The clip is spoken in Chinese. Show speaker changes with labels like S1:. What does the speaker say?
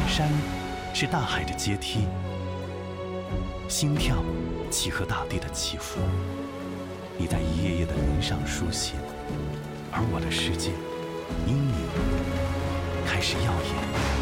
S1: 山是大海的阶梯，心跳契合大地的起伏。你在一页页的云上书写，而我的世界因你开始耀眼。